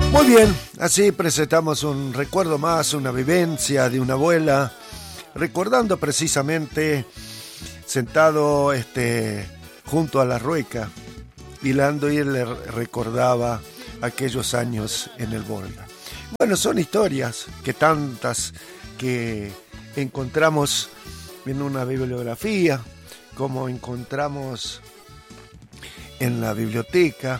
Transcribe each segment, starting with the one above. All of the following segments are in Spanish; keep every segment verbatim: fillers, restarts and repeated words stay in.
Muy bien, así presentamos un recuerdo más, una vivencia de una abuela, recordando precisamente sentado este, junto a la rueca, hilando, y él le recordaba aquellos años en el Volga. Bueno, son historias que tantas que encontramos en una bibliografía, como encontramos en la biblioteca,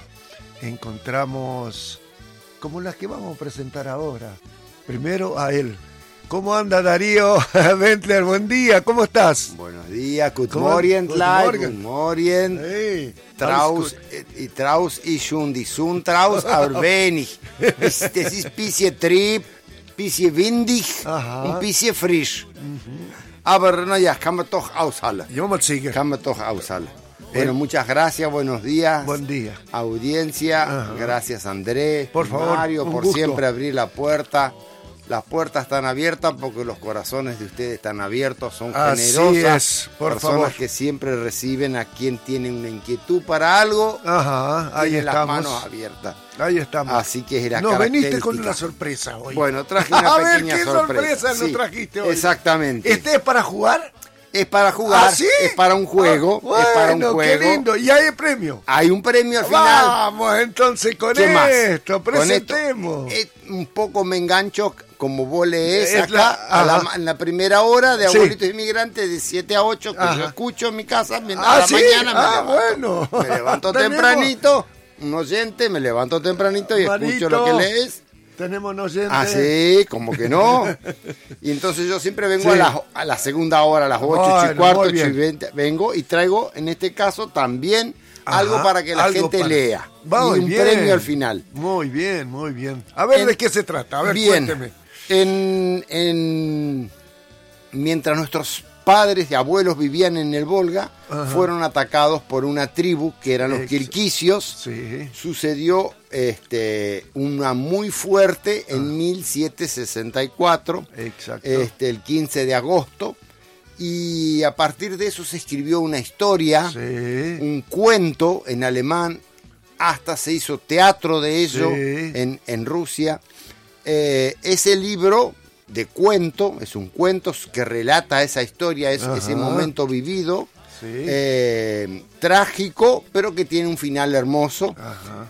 encontramos como las que vamos a presentar ahora. Primero a él. ¿Cómo anda Darío Bentler? Buen día, ¿cómo estás? Buenos días, good morning, good morning. Hey, Traus, y Traus y Schundi, Sun Traus, aber wenig. Das ist bisschen Trieb, bisschen windig, ein bisschen frisch. Aber naja, kann man doch aushalten. Yo mal sigue. Kann man doch aushalten. Bueno, muchas gracias, buenos días. Buen día. Audiencia, ajá. Gracias Andrés, por favor, Mario, por gusto. Siempre abrir la puerta. Las puertas están abiertas porque los corazones de ustedes están abiertos, son Así generosas, es, por personas favor. que siempre reciben a quien tiene una inquietud para algo. Ajá, ahí tiene estamos. las manos abiertas. Ahí estamos. Así que era Nos veniste con característica. una sorpresa hoy. Bueno, traje una a ver, pequeña ¿qué sorpresa. sorpresa nos Sí, trajiste hoy? exactamente. ¿Este es para jugar? Es para jugar, ¿Ah, sí? es para un juego, Ah, es para un bueno, juego. qué lindo. Y hay premio. Hay un premio al final. Vamos, entonces con ¿Qué más? esto, Con esto, presentemos. eh, un poco me engancho, como vos lees Es acá, la- a la, en la primera hora de Sí. Abuelitos Inmigrantes de siete a ocho, que Ajá. yo escucho en mi casa, mientras Ah, a la ¿sí? mañana me Ah, levanto. bueno. Me levanto Tenemos- tempranito, un oyente, me levanto tempranito y Marito, escucho lo que lees. Tenemos un oyente. Ah, sí, como que no. Y entonces yo siempre vengo Sí. a, la, a la segunda hora, a las ocho, ocho Bueno, y cuarto, muy ocho y bien. veinte, vengo y traigo en este caso también Ajá, algo para que la algo gente para- lea. Muy y un bien. premio al final. Muy bien, muy bien. A ver, En- ¿de qué se trata? A ver, Bien, cuénteme. en, en- mientras nuestros padres y abuelos vivían en el Volga, Ajá. fueron atacados por una tribu que eran los Ex- kirguisios. Sí. Sucedió este, una muy fuerte en mil setecientos sesenta y cuatro, Exacto. este, el quince de agosto, y a partir de eso se escribió una historia, Sí. un cuento en alemán, hasta se hizo teatro de ello Sí. en, en Rusia. Eh, ese libro de cuento, es un cuento que relata esa historia, es, Ajá. ese momento vivido, Sí. eh, trágico, pero que tiene un final hermoso. Ajá.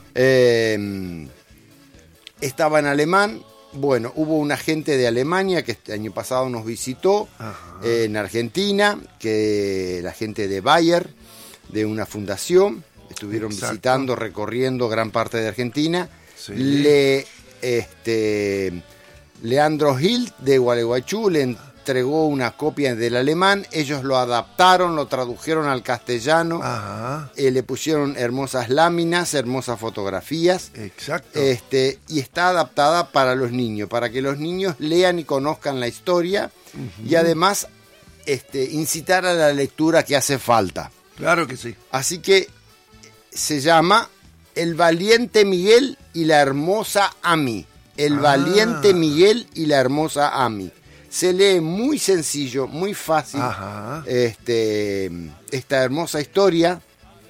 Eh, estaba en alemán. Bueno, hubo un agente de Alemania que este año pasado nos visitó eh, en Argentina, que la gente de Bayer, de una fundación, estuvieron Exacto. visitando, recorriendo gran parte de Argentina. Sí. Le, este, Leandro Hilt de Gualeguaychú le entregó una copia del alemán, ellos lo adaptaron, lo tradujeron al castellano, Ajá. eh, le pusieron hermosas láminas, hermosas fotografías. Exacto. Este, y está adaptada para los niños, para que los niños lean y conozcan la historia, y además este, incitar a la lectura que hace falta. Claro que sí. Así que se llama El valiente Miguel y la hermosa Ami. El Ah. valiente Miguel y la hermosa Ami. Se lee muy sencillo, muy fácil, Ajá. este, esta hermosa historia.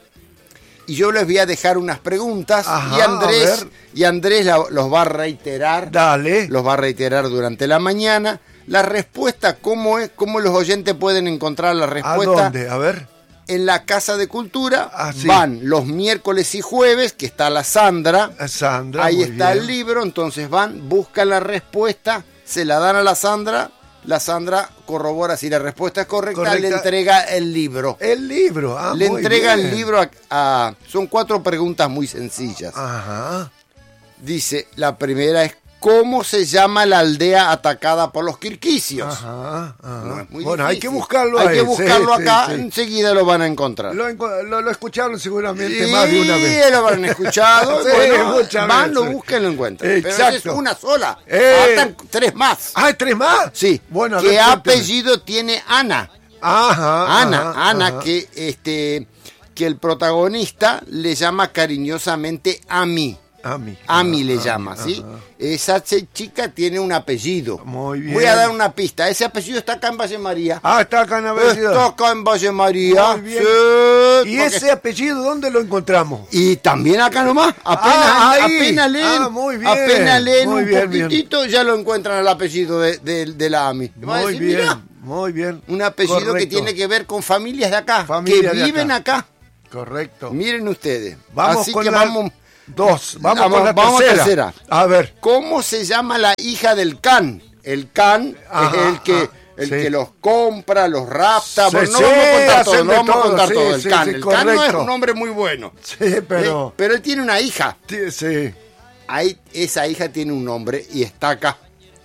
Y yo les voy a dejar unas preguntas. Ajá, y a Andrés, ver. y Andrés la- los va a reiterar. Dale. Los va a reiterar durante la mañana. La respuesta, ¿cómo es? ¿Cómo los oyentes pueden encontrar la ¿A respuesta? dónde? A ver. En la Casa de Cultura. Ah, sí. Van los miércoles y jueves, que está la Sandra. Sandra. Ahí muy está bien. el libro, entonces van, buscan la respuesta, se la dan a la Sandra, la Sandra corrobora si la respuesta es correcta, Correcta. le entrega el libro. El libro. Ah, le muy entrega bien. el libro a, a- Son cuatro preguntas muy sencillas. Ajá. Dice, la primera es, ¿cómo se llama la aldea atacada por los kirguisios? Ajá. ajá. No es muy Bueno, hay que difícil. buscarlo Hay ahí. que buscarlo Sí, acá, sí, sí. enseguida lo van a encontrar. Lo, enco- lo, lo escucharon seguramente Sí, más de una vez. lo habrán escuchado. Sí, bueno, muchas van, veces. lo buscan y lo encuentran. Pero Exacto. esa es una sola. Eh. Faltan tres más. Ah, ¿hay tres más? Sí. Bueno, a ¿Qué ver, cuéntame. apellido tiene Ana? Ajá. Ana, ajá, Ana, ajá. que este que el protagonista le llama cariñosamente Ami. Ami. Ami Ah, le Ami, llama, ¿sí? ajá. Esa che- chica tiene un apellido. Muy bien. Voy a dar una pista. Ese apellido está acá en Valle María. Ah, está acá en la Está avenida. acá en Valle María. Muy bien. Sí, ¿Y porque- ese apellido dónde lo encontramos? Y también acá nomás, apenas, Ah, ahí. apenas leen, Ah, muy bien, apenas leen muy un bien, bien. poquitito, ya lo encuentran el apellido de, de- de la AMI. Te va a Muy decir, bien, "Mirá, muy bien. un apellido que Correcto. tiene que ver con familias de acá, Familias que de viven acá. Correcto. Miren ustedes. Vamos Así con que la vamos. dos. Vamos Vamos- con la vamos a tercera. tercera. A ver. ¿Cómo se llama la hija del can? El can Ajá, es el que ajá, el sí. que los compra, los rapta. Sí, Bueno, no sí, vamos a contar todo, hacen no de vamos a todo, contar sí, todo. El sí, can, sí, el can no es correcto. un hombre muy bueno. Sí, pero. Eh, pero él tiene una hija. Sí, sí. Ahí, esa hija tiene un nombre y está acá.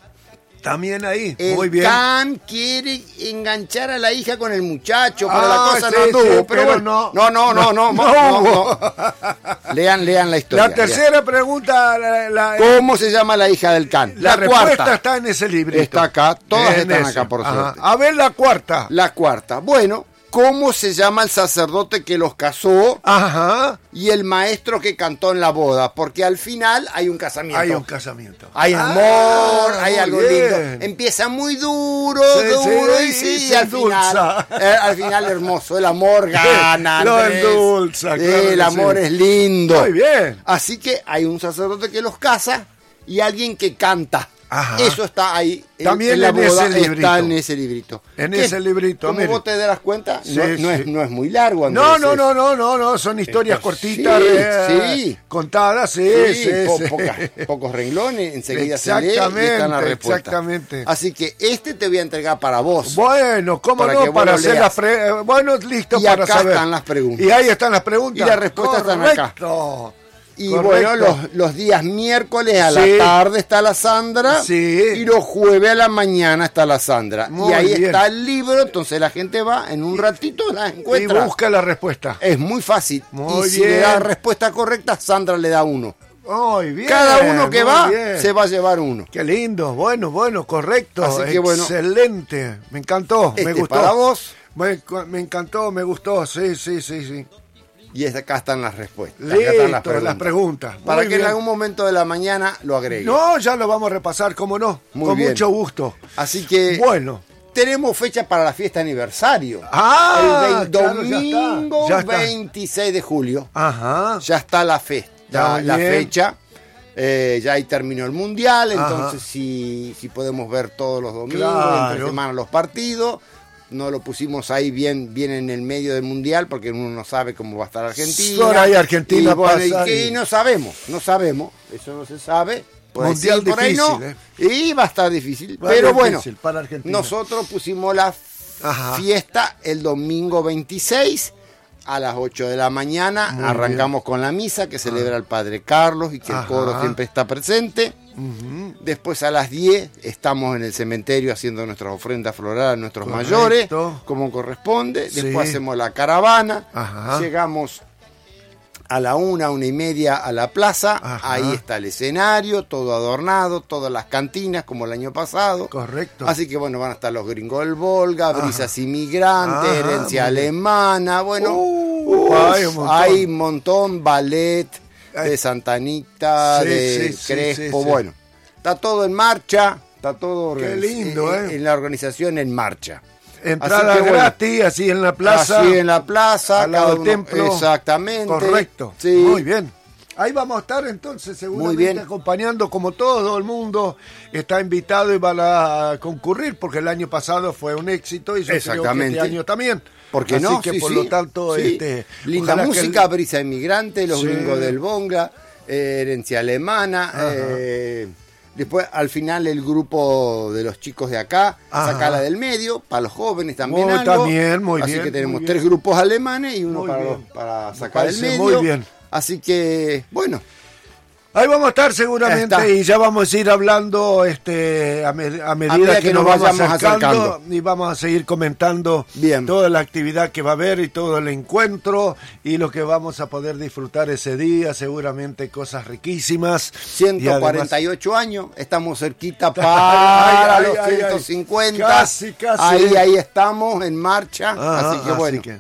También ahí. El Muy bien. can quiere enganchar a la hija con el muchacho, pero Ah, la cosa sí, no anduvo. sí, pero pero bueno, no. no, no, no, no, No no, hubo. no. Lean, lean la historia. La tercera pregunta. La, la- lean. ¿Cómo se llama la hija del can? la La, respuesta cuarta. está en ese librito. Está acá, todas En están ese. acá, por Ajá. suerte. A ver la cuarta. La cuarta. Bueno, ¿cómo se llama el sacerdote que los casó Ajá. y el maestro que cantó en la boda? Porque al final hay un casamiento. Hay un casamiento. Hay amor, Ah, hay muy algo bien. lindo. Empieza muy duro, Sí, duro sí, y sí, y y se al final, endulza. eh, al final hermoso, el amor gana. Lo Andrés. endulza, Eh, claro el que amor sí. es lindo. Muy bien. Así que hay un sacerdote que los casa y alguien que canta. Ajá. Eso está ahí. en- También en la en boda ese librito. está en ese librito. En ¿Qué? ese librito, Como mire. vos te das cuenta, Sí, no, no sí. es, no es muy largo, Andrés. No, no, es- no, no, no, no, son historias Esto- cortitas, sí, eh, sí. contadas, sí, Sí, sí, po- sí. pocas- pocos renglones, enseguida se lee y Exactamente, están las respuestas. exactamente. Así que este te voy a entregar para vos. Bueno, cómo Para que no, vos para lo hacer leas. las pre... eh, bueno, listo Y para acá saber. están las preguntas. Y ahí están las preguntas. Y las respuestas están acá. Correcto. Y Correcto. bueno, los, los días miércoles a Sí. la tarde está la Sandra. Sí. Y los jueves a la mañana está la Sandra. Muy y ahí bien. está el libro, entonces la gente va, en un ratito la Y encuentra. busca la respuesta. Es muy fácil. Muy y si le bien. da respuesta correcta, Sandra le da uno. Muy bien. Cada uno que muy va bien. se va a llevar uno. Qué lindo, bueno, bueno, correcto. Así que bueno. Excelente. Me encantó, Este me gustó. para vos. Me, me encantó, me gustó, sí, sí, sí, sí. Y es- acá están las respuestas. Acá están Listo, las preguntas. las preguntas. Para Muy que en bien. algún momento de la mañana lo agregue. No, ya lo vamos a repasar, cómo no. Muy Con bien. mucho gusto. Así que Bueno. tenemos fecha para la fiesta de aniversario. Ah, el vein- claro, ya domingo está, ya está. veintiséis de julio. Ajá. Ya está la, fe, la, Muy la bien. fecha. Eh, ya ahí terminó el mundial. Ajá. Entonces, si, si podemos ver todos los domingos, Claro. entre semana los partidos. No lo pusimos ahí bien, bien en el medio del mundial porque uno no sabe cómo va a estar Argentina. Por ahí Argentina y, bueno, pasa y, y- y no sabemos, no sabemos, eso no se sabe. Puede Mundial ser por ahí no, difícil, y va a estar difícil. Va a pero ser bueno, difícil para Argentina. nosotros pusimos la Ajá. fiesta el domingo veintiséis a las ocho de la mañana. Muy Arrancamos con la misa que celebra el Padre Carlos y que Ajá. el coro siempre está presente. Ujú. Después a las diez estamos en el cementerio haciendo nuestras ofrendas florales a nuestros Correcto. mayores, como corresponde. Después Sí. hacemos la caravana. Ajá. Llegamos a la una, una y media a la plaza. Ajá. Ahí está el escenario, todo adornado, todas las cantinas como el año pasado. Correcto. Así que bueno, van a estar los gringos del Volga, Ajá. brisas inmigrantes, Ajá, herencia muy bien. alemana. Bueno, Uh, uf, hay un montón. hay un montón, ballet Ay. de Santanita, Sí, de sí, sí, Crespo. sí, sí. Bueno, está todo en marcha, está todo Qué en- lindo, en, ¿eh? en la organización en marcha. Entrada Así que, bueno, gratis, así en la plaza. Así en la plaza, al lado cada del uno- templo. exactamente. Correcto. Sí. Muy bien. Ahí vamos a estar entonces seguramente bien. acompañando como todo el mundo está invitado y van a concurrir porque el año pasado fue un éxito y yo creo que Exactamente. este año también. ¿Por qué Así no? que Sí, por sí. lo tanto, Sí. este, linda ojalá que música, el- brisa inmigrante, los Sí. gringos del Bonga, eh, herencia alemana. Ajá. eh, después, al final, el grupo de los chicos de acá, Ajá. sacala del medio, para los jóvenes también. Muy, algo. también, muy Así bien, que tenemos muy tres bien. grupos alemanes y uno Muy para, bien. los- para Me sacar del parece medio. muy bien. Así que, bueno. Ahí vamos a estar seguramente Está. y ya vamos a ir hablando este, a, me- a medida, medida que, que nos nos vamos vayamos acercando, acercando. y vamos a seguir comentando Bien. toda la actividad que va a haber y todo el encuentro y lo que vamos a poder disfrutar ese día, seguramente cosas riquísimas. ciento cuarenta y y ocho años, estamos cerquita para Ay, ay, los ay, ay. ciento cincuenta. Casi, casi. Ahí, ahí estamos en marcha. además- Ajá, así que bueno. que,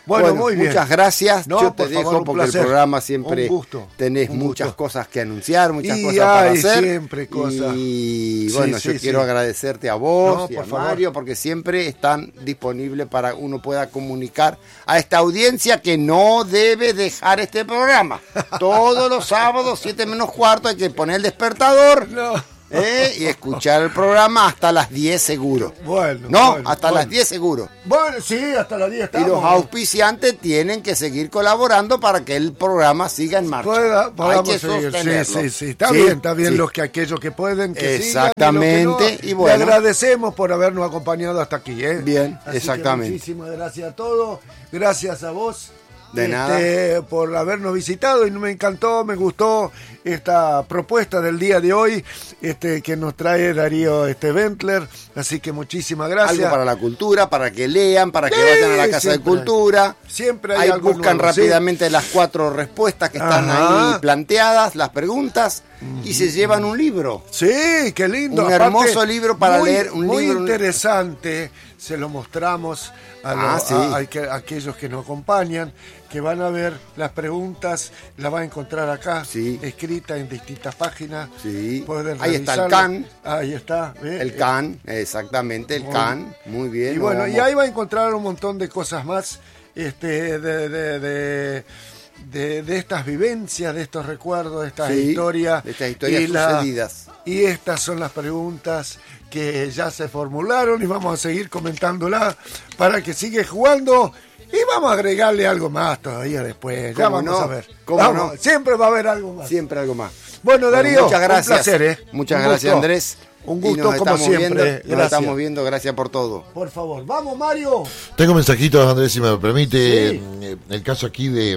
Bueno, bueno muy bien. Muchas gracias. No, Yo te por dejo favor, un porque placer. el programa siempre Un gusto, tenés un muchas gusto. cosas que anunciar, muchas Y cosas para hay hacer. siempre cosas. Y Sí, bueno, sí, yo sí. quiero agradecerte a vos No, y a por favor. Mario porque siempre están disponibles para uno pueda comunicar a esta audiencia que no debe dejar este programa. Todos los sábados, siete menos cuarto, hay que poner el despertador. No. ¿Eh? Y escuchar el programa hasta las diez seguro. Bueno. No, bueno, hasta bueno. las diez seguro. Bueno, sí, hasta las diez Y estamos. los auspiciantes tienen que seguir colaborando para que el programa siga en marcha. Pueda, Hay podamos que seguir. Sí, sostenerlo. sí, sí. Está Sí, bien, está bien sí. los que aquellos que pueden, que Exactamente, sigan. Y, los que no. y bueno. Le agradecemos por habernos acompañado hasta aquí, ¿eh? Bien, Así exactamente. que muchísimas gracias a todos. Gracias a vos. De este, nada. por habernos visitado y me encantó, me gustó esta propuesta del día de hoy este, que nos trae Darío este, Bentler, así que muchísimas gracias. Algo para la cultura, para que lean, para que Sí, vayan a la Casa de siempre Cultura. hay- siempre hay Ahí algo buscan nuevo, sí. rápidamente las cuatro respuestas que están Ajá. ahí planteadas, las preguntas, y se llevan un libro. Sí, qué lindo. Un Aparte, hermoso libro para muy- leer, un muy libro- interesante. Se lo mostramos a, Ah, los- sí. a- a que- a aquellos que nos acompañan, que van a ver las preguntas, las va a encontrar acá, Sí. escrita en distintas páginas. Sí. Pueden Ahí está el revisarla. can. Ahí está. ¿ve? El can, exactamente, el Muy- can. Muy bien. Y bueno, lo y vamos- ahí va a encontrar un montón de cosas más este, de, de, de, de- de estas vivencias, de estos recuerdos, de estas Sí, historias. de estas historias y la- sucedidas. Y estas son las preguntas que ya se formularon y vamos a seguir comentándolas para que siga jugando. Y vamos a agregarle algo más todavía después. Ya ¿Cómo vamos no? a ver. ¿Cómo Vamos, no? siempre va a haber algo más. Siempre algo más. Bueno, Darío, muchas gracias. un placer, ¿eh? Muchas Un gracias, gusto. Andrés. Un Y gusto nos como estamos siempre. viendo, Nos Gracias. estamos viendo, gracias por todo. Por favor, vamos, Mario. Tengo mensajitos, Andrés, si me permite. Sí. Eh, El caso aquí de,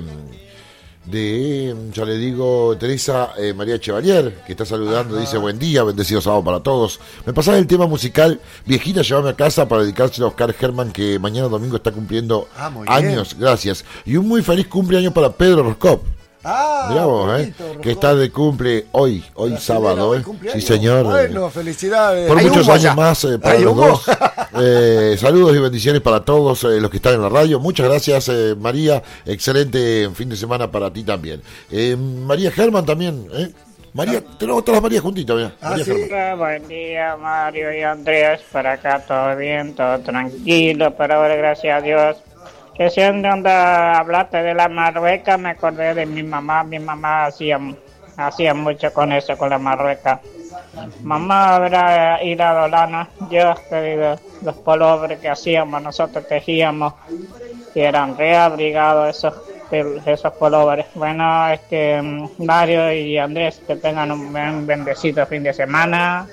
de ya le digo, Teresa eh, María Chevalier, que está saludando, Ajá. dice buen día, bendecido sábado para todos. Me pasaba el tema musical, viejita, llévame a casa para dedicárselo a Oscar Germán, que mañana domingo está cumpliendo Ah, muy bien. años, gracias. Y un muy feliz cumpleaños para Pedro Roscop. Ah, Mirá vos, eh, bonito, que Roscón. está de cumple hoy, hoy La sábado, hoy eh. cumpleaños. Sí, señor. Bueno, felicidades. Por Hay muchos humo años allá. más eh, para Hay los humo. dos. Eh, saludos y bendiciones para todos eh, los que están en la radio. Muchas gracias, eh, María. Excelente fin de semana para ti también. Eh, María Germán también. ¿eh? María, tenemos todas las Marías juntitas. Mira. Ah, María sí. Germán. Hola, buen día, Mario y Andrés. Para acá todo bien, todo tranquilo, pero ahora gracias a Dios. Que siendo anda hablaste de la marrueca, me acordé de mi mamá. Mi mamá hacía, hacía mucho con eso, con la marrueca. Mamá habrá ido a Dolana. Yo te digo, los polobres que hacíamos, nosotros tejíamos, y eran reabrigados esos, esos polobres. Bueno, este, Mario y Andrés, que tengan un buen bendecido fin de semana.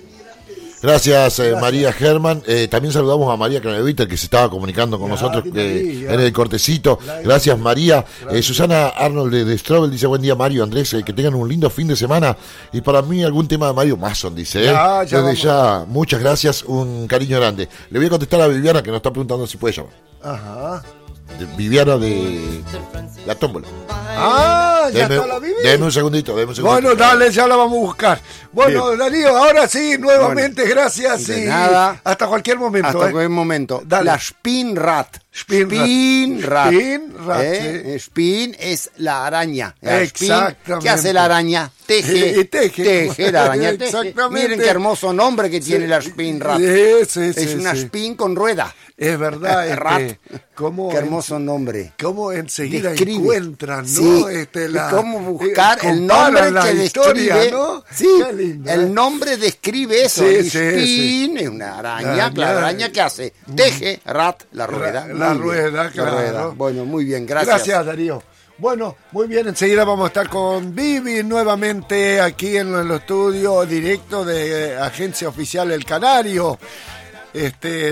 Gracias, eh, María Germán. Eh, también saludamos a María Craneviter, que se estaba comunicando con Ya, nosotros aquí que María. en el cortecito. Gracias, María. Eh, Susana Arnold de, de Strobel dice: buen día, Mario, Andrés, eh, que tengan un lindo fin de semana. Y para mí, algún tema de Mario Mason, dice. Ya, eh. ya Desde vamos. ya, muchas gracias, un cariño grande. Le voy a contestar a Viviana, que nos está preguntando si puede llamar. Ajá. De Viviana de la tómbola. Ah, ya Deme, está la Vivi. deme un segundito, deme un segundito. Bueno, dale, ya la vamos a buscar. Bueno, Darío, ahora sí, nuevamente, gracias. de y nada. hasta cualquier momento. Hasta ¿eh? cualquier momento. Dale. La Spinnrad. Spinnrad. Spinnrad. Spinnrad, ¿Eh? sí. Spin es la araña. La spin, Exactamente. ¿qué hace la araña? Teje. Y teje. Teje la araña. Teje. Exactamente. Miren qué hermoso nombre que tiene la Spinnrad. Sí, sí, Es sí, una sí. spin con rueda. Es verdad, Rat. este, cómo, Qué hermoso nombre. cómo enseguida Describe. encuentran, ¿no? Sí. Este, la, y cómo buscar eh, el comparan nombre la que historia, describe. ¿no? Sí, Qué lindo, el ¿eh? nombre describe eso. Sí, Y sí, spin sí. es una araña. La La araña. araña que hace teje, rat, la rueda. La- la Muy bien. rueda, La claro. rueda. Bueno, muy bien, gracias. Gracias, Darío. Bueno, muy bien, enseguida vamos a estar con Vivi nuevamente aquí en el estudio directo de eh, Agencia Oficial El Canario. Este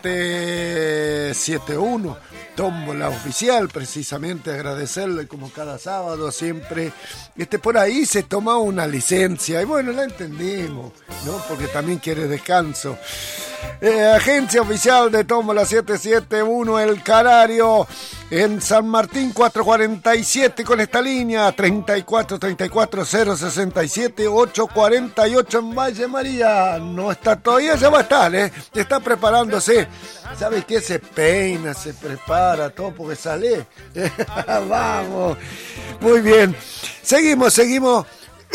siete siete uno, tómbola oficial, precisamente agradecerle como cada sábado siempre. Este por ahí se toma una licencia y bueno, la entendimos, ¿no? Porque también quiere descanso. Eh, Agencia Oficial de Tómbola siete siete uno El Canario. En San Martín cuatrocientos cuarenta y siete con esta línea, treinta y cuatro treinta y cuatro cero sesenta y siete ochocientos cuarenta y ocho en Valle María. No está todavía, ya va a estar, ¿eh? Está preparándose. ¿Sabes qué? Se peina, se prepara, todo porque sale. Vamos. Muy bien. Seguimos, seguimos.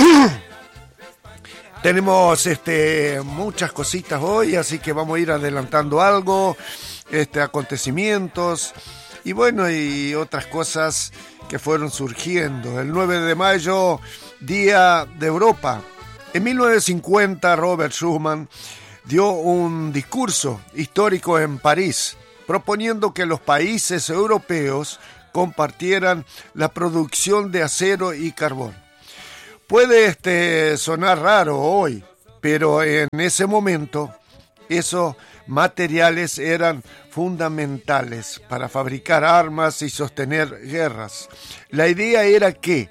Tenemos este, muchas cositas hoy, así que vamos a ir adelantando algo, este, acontecimientos. Y bueno, y otras cosas que fueron surgiendo. El nueve de mayo, Día de Europa. En mil novecientos cincuenta, Robert Schuman dio un discurso histórico en París, proponiendo que los países europeos compartieran la producción de acero y carbón. Puede este, sonar raro hoy, pero en ese momento esos materiales eran fundamentales para fabricar armas y sostener guerras. La idea era que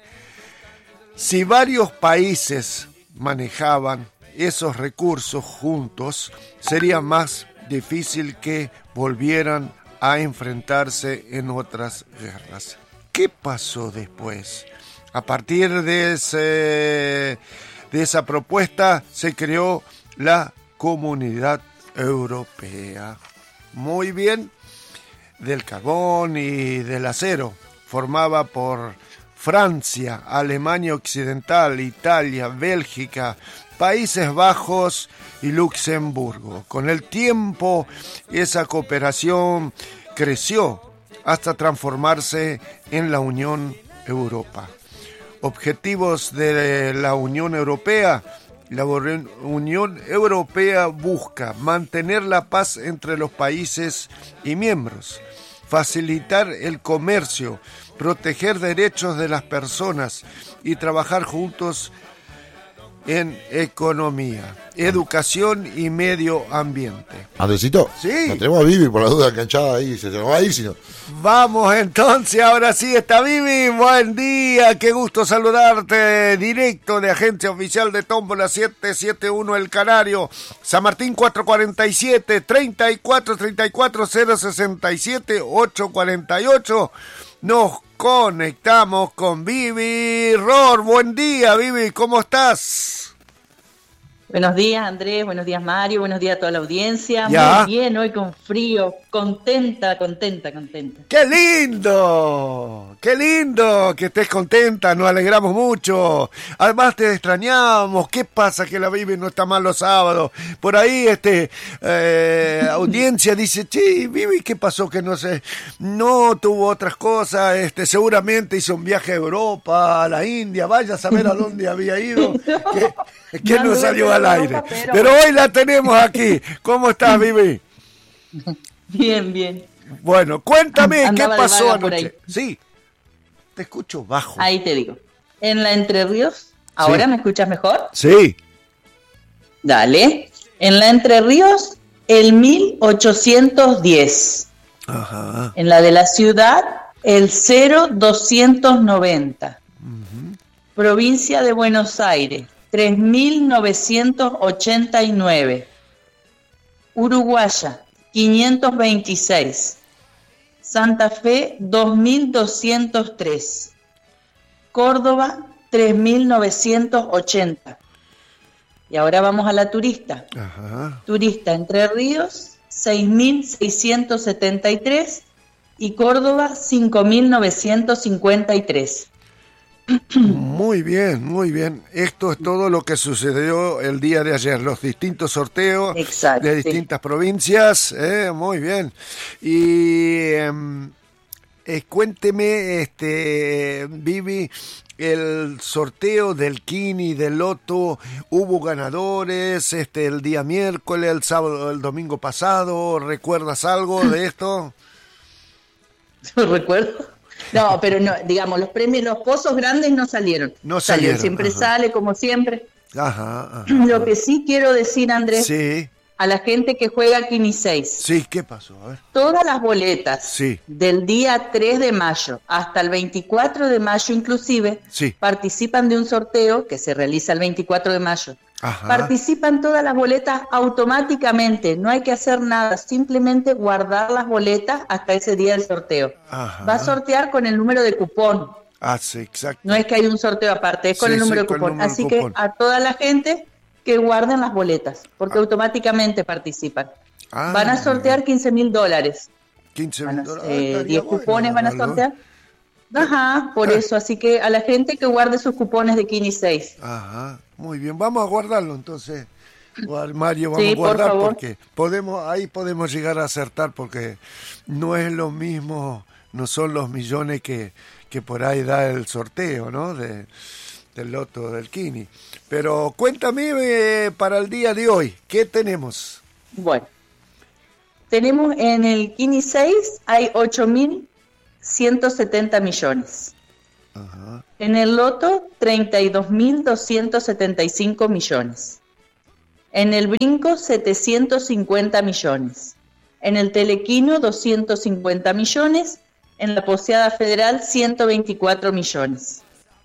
si varios países manejaban esos recursos juntos, sería más difícil que volvieran a enfrentarse en otras guerras. ¿Qué pasó después? A partir de, ese, de esa propuesta se creó la Comunidad Europea. Muy bien, del carbón y del acero, formaba por Francia, Alemania Occidental, Italia, Bélgica, Países Bajos y Luxemburgo. Con el tiempo, esa cooperación creció hasta transformarse en la Unión Europea. Objetivos de la Unión Europea. La Unión Europea busca mantener la paz entre los países y miembros, facilitar el comercio, proteger derechos de las personas y trabajar juntos en economía, educación y medio ambiente. Andresito, sí. La tenemos a Vivi por la duda enganchada ahí, se nos va a ir si no. Vamos entonces, ahora sí está Vivi, buen día, qué gusto saludarte, directo de Agencia Oficial de Tómbola siete siete uno El Canario, San Martín cuatrocientos cuarenta y siete, treinta y cuatro treinta y cuatro cero sesenta y siete ochocientos cuarenta y ocho. Nos conectamos con Vivi Ror. Buen día, Vivi, ¿cómo estás? Buenos días, Andrés, buenos días, Mario, buenos días a toda la audiencia. ¿Ya? Muy bien, hoy con frío, contenta, contenta, contenta. ¡Qué lindo! ¡Qué lindo que estés contenta! Nos alegramos mucho. Además te extrañamos. ¿Qué pasa que la Vivi no está mal los sábados? Por ahí, este, eh, audiencia dice, sí, Vivi, ¿qué pasó? Que no sé, no tuvo otras cosas, este, seguramente hizo un viaje a Europa, a la India, vaya a saber a dónde había ido, que, que no, no salió al aire. Europa, pero... pero hoy la tenemos aquí. ¿Cómo estás, Vivi? Bien, bien. Bueno, cuéntame, Andaba ¿qué pasó anoche? Por ahí. Sí, te escucho bajo. Ahí te digo. En la Entre Ríos, ¿ahora sí. ¿Me escuchas mejor? Sí. Dale. En la Entre Ríos, el mil ochocientos diez. Ajá. En la de la ciudad, el cero doscientos noventa. Uh-huh. Provincia de Buenos Aires, tres mil novecientos ochenta y nueve. Uruguaya, quinientos veintiséis. Santa Fe, dos mil doscientos tres. Córdoba, tres mil novecientos ochenta. Y ahora vamos a la turista. Ajá. Turista Entre Ríos, seis mil seiscientos setenta y tres. Y Córdoba, cinco mil novecientos cincuenta y tres. Muy bien, muy bien. Esto es todo lo que sucedió el día de ayer, los distintos sorteos Exacto, de distintas sí. provincias. Eh, muy bien. Y eh, eh, cuénteme, este, Vivi, el sorteo del Kini, del Loto, hubo ganadores este, el día miércoles, el sábado, el domingo pasado. ¿Recuerdas algo de esto? Recuerdo. No, pero no, digamos, los premios, los pozos grandes no salieron. No salieron. Siempre ajá. sale, como siempre. Ajá, ajá. Lo que sí quiero decir, Andrés, sí. a la gente que juega Kini seis. Sí, ¿qué pasó? A ver. Todas las boletas sí. del día tres de mayo hasta el veinticuatro de mayo inclusive sí. participan de un sorteo que se realiza el veinticuatro de mayo. Ajá. Participan todas las boletas automáticamente, no hay que hacer nada, simplemente guardar las boletas hasta ese día del sorteo. Ajá. Va a sortear con el número de cupón. Ah, sí, exacto. No es que hay un sorteo aparte, es con sí, el número sí, de cupón. número Así de que cupón. a toda la gente que guarden las boletas, porque ah. automáticamente participan. Ah, van a sortear quince mil dólares. quince mil dólares. Eh, diez bueno, cupones van a sortear. Ajá, por ah. eso. Así que a la gente que guarde sus cupones de Kini seis. Ajá, muy bien. Vamos a guardarlo entonces. Mario, vamos sí, a guardar por porque podemos, ahí podemos llegar a acertar porque no es lo mismo, no son los millones que, que por ahí da el sorteo, ¿no? De, del loto del Kini. Pero cuéntame eh, para el día de hoy, ¿qué tenemos? Bueno, tenemos en el Kini seis hay ocho mil ciento setenta millones. Ajá. En el loto, treinta y dos mil doscientos setenta y cinco millones. En el brinco, setecientos cincuenta millones. En el telequino, doscientos cincuenta millones. En la poseada federal, ciento veinticuatro millones.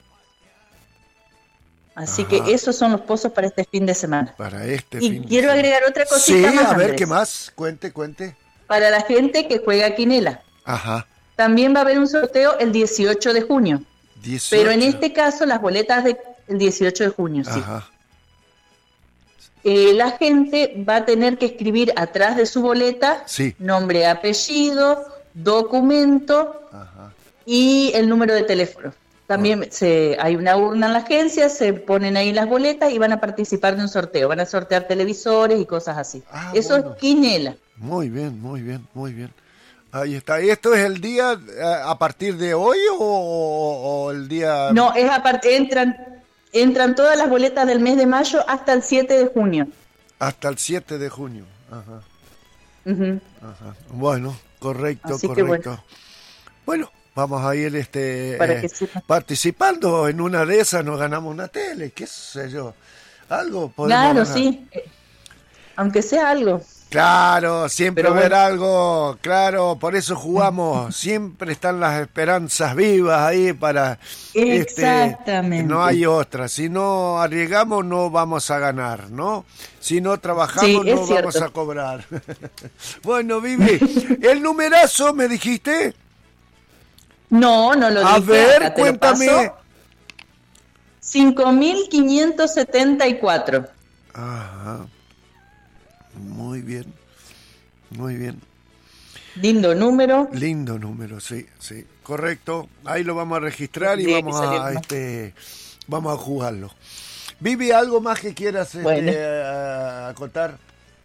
Así Ajá. que esos son los pozos para este fin de semana. Para este y fin de quiero semana. agregar otra cosita sí, más. a ver, Andrés. ¿qué más? Cuente, cuente. Para la gente que juega quinela. Ajá. También va a haber un sorteo el dieciocho de junio. dieciocho. Pero en este caso, las boletas del dieciocho de junio, sí. Ajá. Eh, la gente va a tener que escribir atrás de su boleta sí. nombre, apellido, documento Ajá. y el número de teléfono. También oh. se, hay una urna en la agencia, se ponen ahí las boletas y van a participar de un sorteo. Van a sortear televisores y cosas así. Ah, Eso bueno. es quinela. Muy bien, muy bien, muy bien. Ahí está. ¿Y esto es el día a partir de hoy o, o el día...? No, es a partir... Entran... Entran todas las boletas del mes de mayo hasta el siete de junio. Hasta el siete de junio. Ajá. Uh-huh. Ajá. Bueno, correcto, Así correcto. Bueno. bueno, vamos a ir este Para eh, que sepa. participando. En una de esas nos ganamos una tele, qué sé yo. Algo podemos Claro, ganar. sí. Aunque sea algo. Claro, siempre Pero ver bueno. algo, claro, por eso jugamos, siempre están las esperanzas vivas ahí para... Exactamente. Este, no hay otra, si no arriesgamos no vamos a ganar, ¿no? Si no trabajamos sí, no cierto. vamos a cobrar. Bueno, Vivi, ¿el numerazo me dijiste? No, no lo dije. A ver, acá te cuéntame. lo paso. cinco mil quinientos setenta y cuatro. Ajá. Muy bien, muy bien. Lindo número. Lindo número, sí, sí, correcto. Ahí lo vamos a registrar y sí, vamos a, este, vamos a jugarlo. Vivi, ¿algo más que quieras este, bueno. a, a acotar?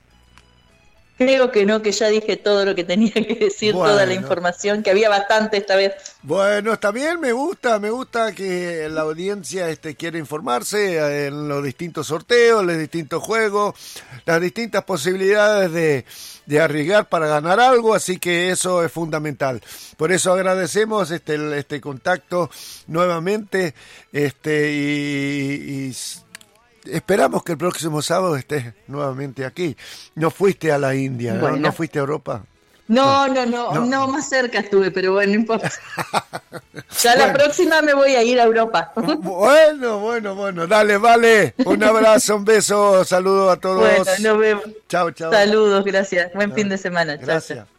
Creo que no, que ya dije todo lo que tenía que decir, bueno. toda la información, que había bastante esta vez. Bueno, está bien, me gusta, me gusta que la audiencia este, quiera informarse en los distintos sorteos, los distintos juegos, las distintas posibilidades de, de arriesgar para ganar algo, así que eso es fundamental. Por eso agradecemos este, este contacto nuevamente este, y... y esperamos que el próximo sábado estés nuevamente aquí. No fuiste a la India, ¿no? Bueno. ¿No fuiste a Europa? No, no, no, no, no, más cerca estuve, pero bueno, no importa. Ya bueno. La próxima me voy a ir a Europa. Bueno, bueno, bueno, dale, vale. Un abrazo, un beso, saludos a todos. Bueno, nos vemos. Chao, chao. Saludos, gracias. Buen chao. Fin de semana. Gracias. Chao.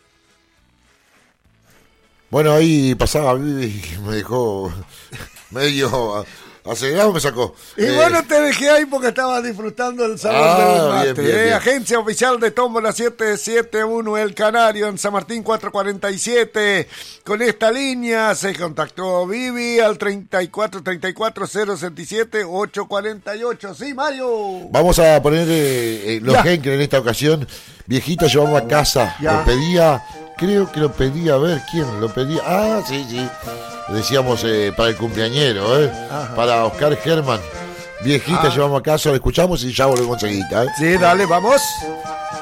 Bueno, ahí pasaba Vivi y me dejó medio... acelerado me sacó. Y eh, bueno, te dejé ahí porque estaba disfrutando el sabor ah, del mate. bien, bien, eh, bien. Agencia oficial de Tómbola siete siete uno El Canario en San Martín cuatrocientos cuarenta y siete. Con esta línea se contactó Vivi al treinta y cuatro treinta y cuatro cero sesenta y siete ochocientos cuarenta y ocho. Sí, Mario. Vamos a poner eh, eh, los Henkel en esta ocasión. Viejita, llevamos a casa. Ya. Lo pedía, creo que lo pedía, a ver, ¿quién lo pedía? Ah, sí, sí. Decíamos eh, para el cumpleañero, ¿eh? Ajá. Para Oscar Germán. Viejita, Ah. llevamos a casa, lo escuchamos y ya volvemos enseguida, ¿eh? Sí, dale, vamos.